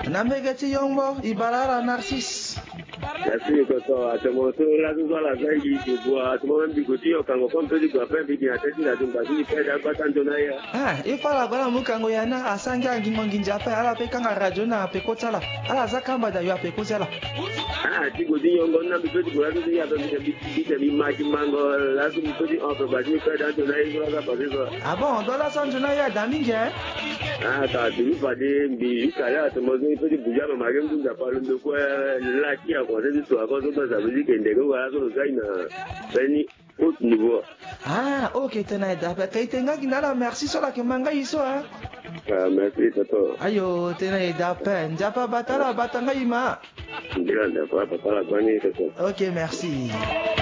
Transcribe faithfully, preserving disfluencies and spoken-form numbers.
Nambegeti yongbo ibarara Narcisse. Merci Toto. À ce moment là, nous allons la veille du bois. À ce moment bigoti okango konto di kwa pepe di ateti na tumba di peda kwa tantonaya. Ah, ifala bala mukango yana asanga ngingongi njape ala pe kanga radio na pe kotala. Ala zakamba da yo pe kotala. Ah, bigoti yongo na bigoti kwa di ya pe di di di maji mango la tu bigoti on peut pas dire peda tantonaya kwa ka pase so. Ah bon, dola santonaya daminge. Ah, ta di pa di bi kala to mo di di buja ma magem tu da pa lu de kwa la ki a kwa de tu a ko to sa bi ke ndego wa ko sai na beni haut niveau. Ah, ok, tena dape kaitenga kinala merci sur la kemanga iso ah. Ah, merci Toto. Ayo, tena dape njapa batala batanga ima. Ndira da pa pa la bani Toto. Ok, merci.